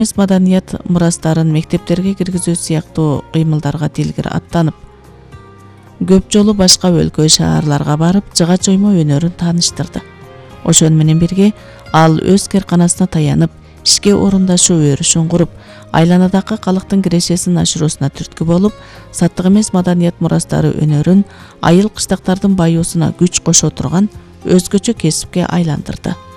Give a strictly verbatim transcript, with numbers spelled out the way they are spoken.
эмес маданият мурастарын мектептерге киргизүү сыяктуу кыймылдарга тилгер аттанып, көп жолу башка өлкө шаарларга барып, жыга чоймо өнөрүн тааныштырды. Ошон менен бирге ал өз керканасына таянып, ишке орундашуу өрүшүн куруп, айланадагы калктын кирешесин ашыруусуна түрткү болуп, саттык эмес маданият мурастары өнөрүн айыл кыштактардын баюусуна күч кошо турган өзгөчө кесипке айландырды.